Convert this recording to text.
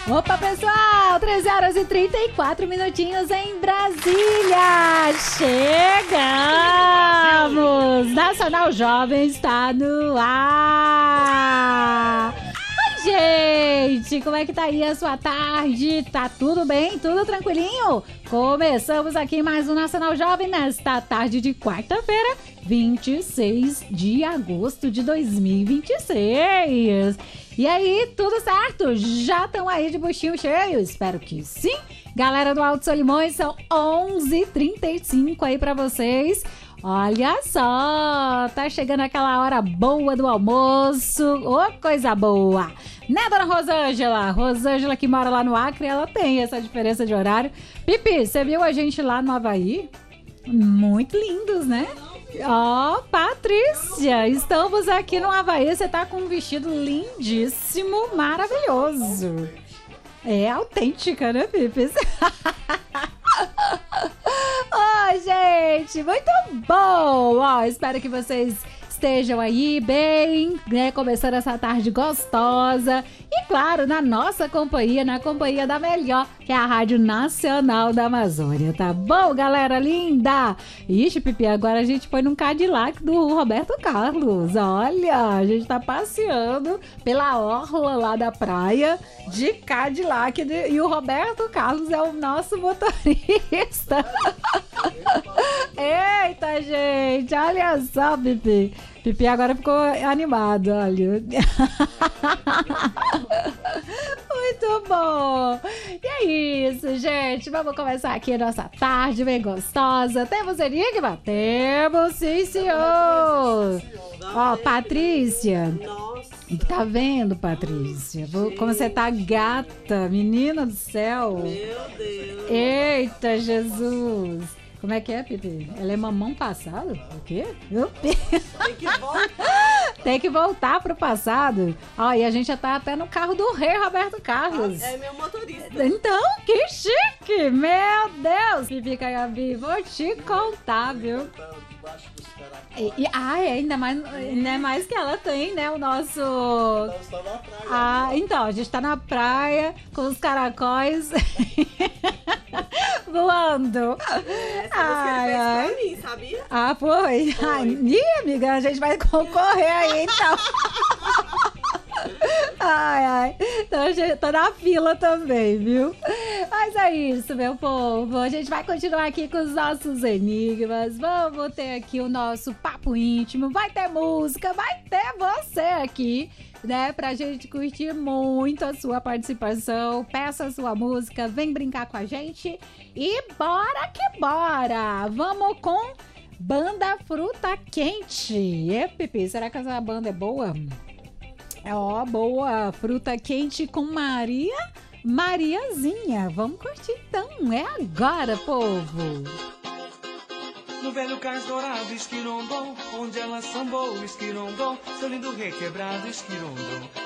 Opa, pessoal, 13 horas e 34 minutinhos em Brasília. Chegamos! Nacional Jovem está no ar. Oi, gente, como é que tá aí a sua tarde? Tá tudo bem? Tudo tranquilinho? Começamos aqui mais um Nacional Jovem nesta tarde de quarta-feira, 26 de agosto de 2026. E aí, tudo certo? Já estão aí de buchinho cheio? Espero que sim. Galera do Alto Solimões, são 11h35 aí pra vocês. Olha só, tá chegando aquela hora boa do almoço. Ô, coisa boa! Né, dona Rosângela? Rosângela que mora lá no Acre, ela tem essa diferença de horário. Pipi, você viu a gente lá no Havaí? Muito lindos, né? Ó, Patrícia, estamos aqui no Havaí, você tá com um vestido lindíssimo, maravilhoso. É autêntica, né, Pipi? Oi, gente, muito bom. Ó, espero que vocês estejam aí bem, né, começando essa tarde gostosa e, claro, na nossa companhia, na companhia da melhor, que é a Rádio Nacional da Amazônia, tá bom, galera linda? Ixi, Pipi, agora a gente foi num Cadillac do Roberto Carlos, olha, a gente tá passeando pela orla lá da praia de Cadillac e o Roberto Carlos é o nosso motorista. Eita, gente, olha só, Pipi. Pipi agora ficou animado, olha. Muito bom. E é isso, gente. Vamos começar aqui a nossa tarde bem gostosa. Temos enigma? Temos, sim, senhor. Ó, Patrícia. Tá vendo, Patrícia? Como você tá gata, menina do céu. Meu Deus. Eita, Jesus. Como é que é, Pipi? Ela é mamão passado? O quê? Tem que voltar. Tem que voltar pro passado. Ó, e a gente já tá até no carro do rei Roberto Carlos. É meu motorista. Então, que chique! Meu Deus! Pipi Gabi, vou te contar, viu? Ainda mais que ela tem, né? O nosso. Então, a gente tá na praia com os caracóis voando. Essa música ele fez pra mim, sabia? Ah, foi? Ih, amiga, a gente vai concorrer aí, então. Então a gente tá na fila também, viu? Mas é isso, meu povo. A gente vai continuar aqui com os nossos enigmas. Vamos ter aqui o nosso papo íntimo. Vai ter música, vai ter você aqui, né? Pra gente curtir muito a sua participação. Peça a sua música, vem brincar com a gente. E bora que bora! Vamos com Banda Fruta Quente. E Pipi, será que essa banda é boa? Ó, boa, Fruta Quente com Mariazinha. Vamos curtir então, é agora, povo. No velho cais dourado, esquirondom, onde elas sambou, esquirondom, seu lindo requebrado, esquirondom.